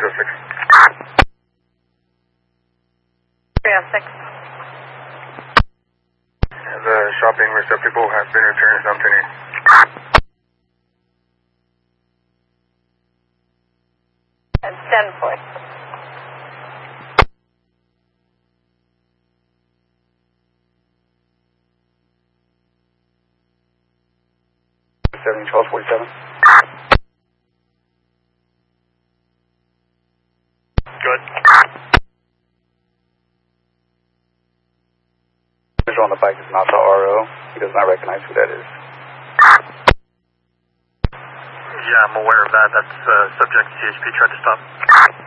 206. 306. The shopping receptacle has been returned on 10. And 10-4. Charles 47. Good. Visual on the bike is not the RO. He does not recognize who that is. Yeah, I'm aware of that. That's subject CHP tried to stop.